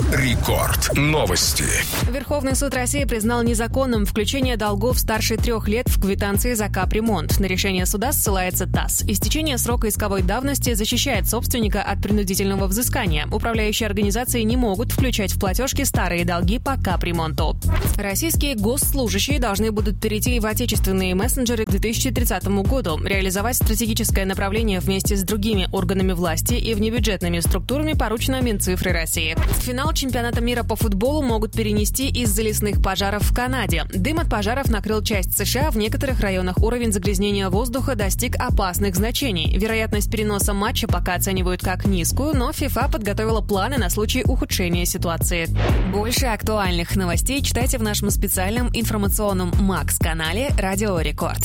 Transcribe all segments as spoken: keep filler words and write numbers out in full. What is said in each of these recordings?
Рекорд. Новости. Верховный суд России признал незаконным включение долгов старше трех лет в квитанции за капремонт. На решение суда ссылается ТАСС. Истечение срока исковой давности защищает собственника от принудительного взыскания. Управляющие организации не могут включать в платежки старые долги по капремонту. Российские госслужащие должны будут перейти в отечественные мессенджеры к две тысячи тридцатому году, реализовать стратегическое направление вместе с другими органами власти и внебюджетными структурами поручено Минцифры России. Финал чемпионата мира по футболу могут перенести из-за лесных пожаров в Канаде. Дым от пожаров накрыл часть США, в некоторых районах уровень загрязнения воздуха достиг опасных значений. Вероятность переноса матча пока оценивают как низкую, но ФИФА подготовила планы на случай ухудшения ситуации. Больше актуальных новостей читайте в нашем специальном информационном Макс-канале «Радио Рекорд».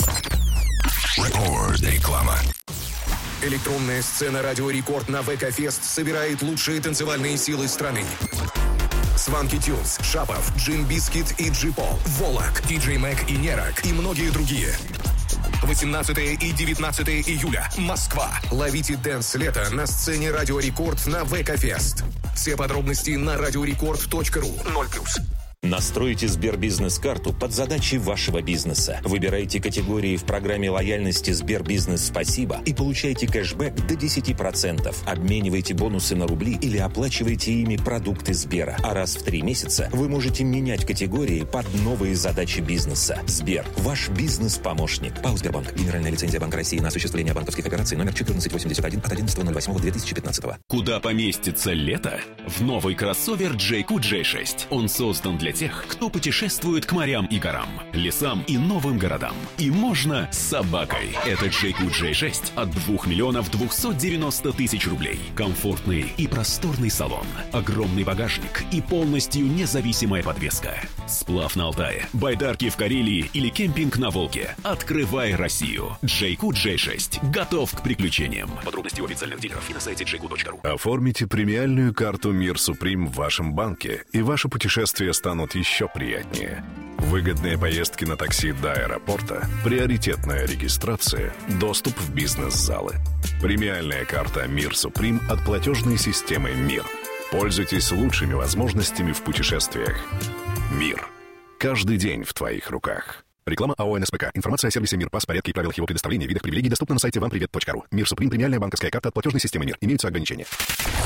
Реклама. Электронная сцена «Радио Рекорд» на ВК-фест собирает лучшие танцевальные силы страны. Сванки Тюнс, Шапов, Джин Бискит и Джипол, Волок, Диджей Мэг и Нерак и многие другие. восемнадцатого и девятнадцатого июля. Москва. Ловите дэнс-лето на сцене «Радио Рекорд» на ВК-фест. Все подробности на радиорекорд точка ру. ноль плюс. Настройте Сбербизнес-карту под задачи вашего бизнеса. Выбирайте категории в программе лояльности Сбербизнес Спасибо и получайте кэшбэк до десять процентов. Обменивайте бонусы на рубли или оплачивайте ими продукты Сбера. А раз в три месяца вы можете менять категории под новые задачи бизнеса. Сбер. Ваш бизнес-помощник. ПАО «Сбербанк». Генеральная лицензия Банка России на осуществление банковских операций номер четырнадцать восемьдесят один от одиннадцатого восьмого две тысячи пятнадцатого. Куда поместится лето? В новый кроссовер джей кью джей шесть. Он создан для тех, кто путешествует к морям и горам, лесам и новым городам. И можно с собакой. Это джей кью джей шесть от двух миллионов двухсот девяноста тысяч рублей. Комфортный и просторный салон, огромный багажник и полностью независимая подвеска. Сплав на Алтае, байдарки в Карелии или кемпинг на Волге. Открывай Россию. джей кью джей шесть. Готов к приключениям. Подробности у официальных дилеров и на сайте джей кью точка ру. Оформите премиальную карту «Мир Суприм» в вашем банке, и ваши путешествия станут еще приятнее. Выгодные поездки на такси до аэропорта, приоритетная регистрация, доступ в бизнес-залы. Премиальная карта «Мир Суприм» от платежной системы «Мир». Пользуйтесь лучшими возможностями в путешествиях. «Мир». Каждый день в твоих руках. Реклама АО «эн эс пэ ка». Информация о сервисе «Мир», пас, порядке и правилах его предоставления, видах привилегий доступна на сайте вам привет точка ру. «Мир Суприм» — премиальная банковская карта от платежной системы «Мир». Имеются ограничения.